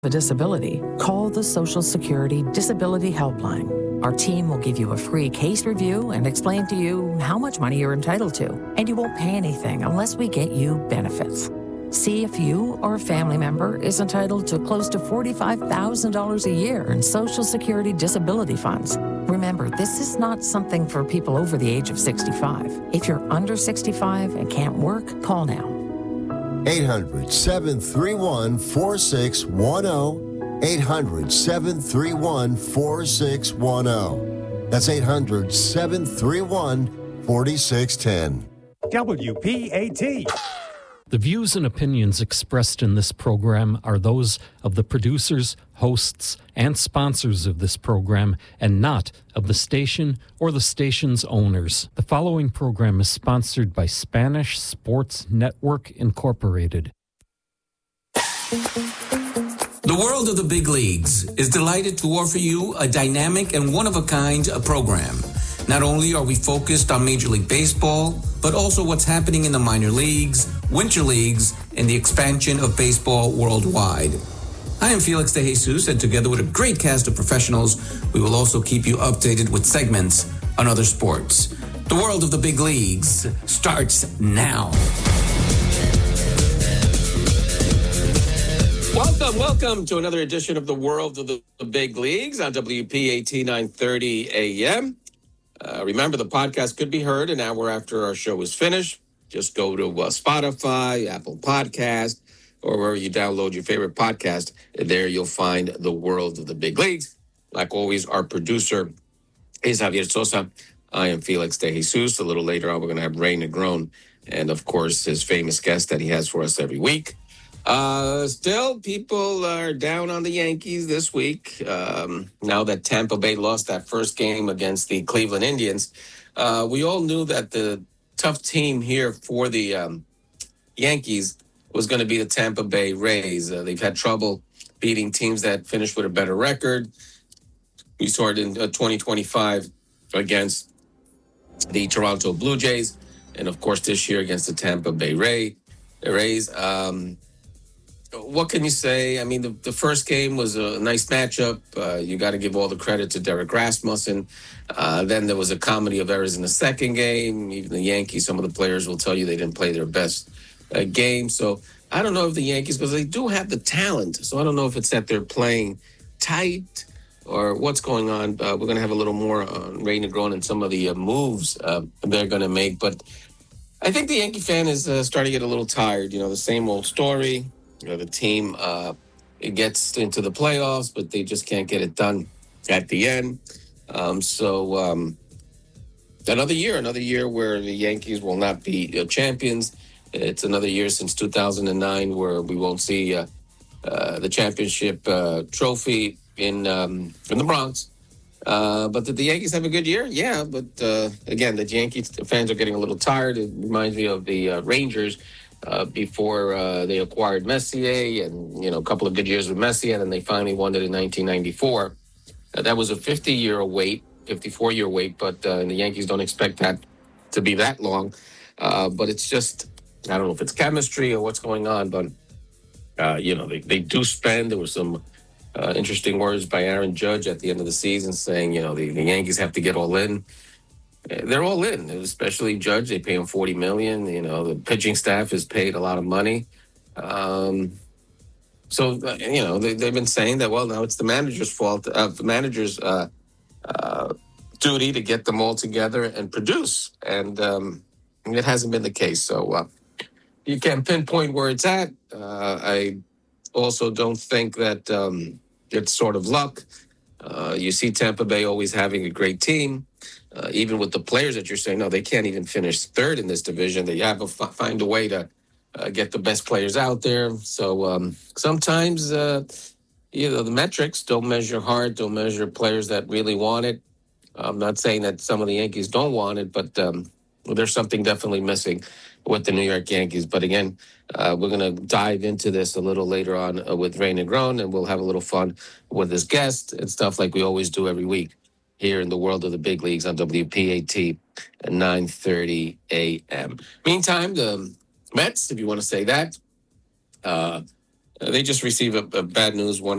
a disability, call the Social Security Disability Helpline. Our team will give you a free case review and explain to you how much money you're entitled to, and you won't pay anything unless we get you benefits. See if you or a family member is entitled to close to $45,000 a year in Social Security disability funds. Remember, this is not something for people over the age of 65. If you're under 65 and can't work, call now. 800-731-4610. 800-731-4610. That's 800-731-4610. WPAT. The views and opinions expressed in this program are those of the producers, hosts, and sponsors of this program, and not of the station or the station's owners. The following program is sponsored by Spanish Sports Network Incorporated. The world of the big leagues is delighted to offer you a dynamic and one-of-a-kind program. Not only are we focused on Major League Baseball, but also what's happening in the minor leagues, winter leagues, and the expansion of baseball worldwide. I am Felix De Jesus, and together with a great cast of professionals, we will also keep you updated with segments on other sports. The world of the big leagues starts now. Welcome to another edition of the world of the big leagues on WPAT 930 AM. Remember, the podcast could be heard an hour after our show is finished. Just go to Spotify, Apple Podcast, or wherever you download your favorite podcast. There you'll find the world of the big leagues. Like always, our producer is Javier Sosa. I am Felix De Jesus. A little later on, we're going to have Ray Negron and, of course, his famous guest that he has for us every week. Still, people are down on the Yankees this week. Now that Tampa Bay lost that first game against the Cleveland Indians, we all knew that the tough team here for the Yankees was going to be the Tampa Bay Rays. They've had trouble beating teams that finished with a better record. We saw it in 2025 against the Toronto Blue Jays, and of course this year against the Tampa Bay Rays. What can you say? I mean, the first game was a nice matchup. You got to give all the credit to Derek Rasmussen. Then there was a comedy of errors in the second game. Even the Yankees, some of the players will tell you they didn't play their best game. So I don't know if the Yankees, because they do have the talent. So I don't know if it's that they're playing tight or what's going on. We're going to have a little more on Ray Negron and some of the moves they're going to make. But I think the Yankee fan is starting to get a little tired. You know, the same old story. You know, the team it gets into the playoffs, but they just can't get it done at the end. Another year where the Yankees will not be champions. It's another year since 2009 where we won't see the championship trophy in the Bronx. But did the Yankees have a good year? Yeah, but again, the Yankees fans are getting a little tired. It reminds me of the Rangers. Before they acquired Messier and, a couple of good years with Messier, and then they finally won it in 1994. That was a 54-year wait, but the Yankees don't expect that to be that long. But it's just, I don't know if it's chemistry or what's going on, but, they do spend. There were some interesting words by Aaron Judge at the end of the season saying, the Yankees have to get all in. They're all in, especially Judge. They pay him $40 million. The pitching staff is paid a lot of money. They've been saying that, well, now it's the manager's fault, the manager's duty to get them all together and produce. And it hasn't been the case. So you can't pinpoint where it's at. I also don't think that it's sort of luck. You see Tampa Bay always having a great team. Even with the players that you're saying, no, they can't even finish third in this division. They have to find a way to get the best players out there. So sometimes, the metrics don't measure hard, don't measure players that really want it. I'm not saying that some of the Yankees don't want it, but there's something definitely missing with the New York Yankees. But again, we're going to dive into this a little later on with Ray Negron, and we'll have a little fun with his guest and stuff like we always do every week here in the world of the big leagues on WPAT at 9:30 a.m. Meantime, the Mets, if you want to say that, they just received a bad news. One